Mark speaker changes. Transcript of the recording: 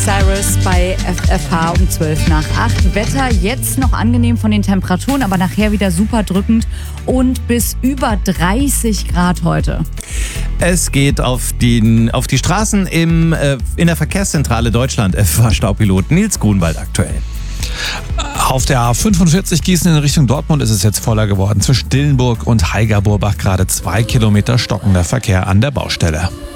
Speaker 1: Cyrus bei FFH um 7:55. Wetter jetzt noch angenehm von den Temperaturen, aber nachher wieder super drückend und bis über 30 Grad heute.
Speaker 2: Es geht auf die Straßen in der Verkehrszentrale Deutschland. FFH-Staupilot Nils Grunwald aktuell.
Speaker 3: Auf der A45 Gießen in Richtung Dortmund ist es jetzt voller geworden. Zwischen Dillenburg und Heigerburbach gerade 2 Kilometer stockender Verkehr an der Baustelle.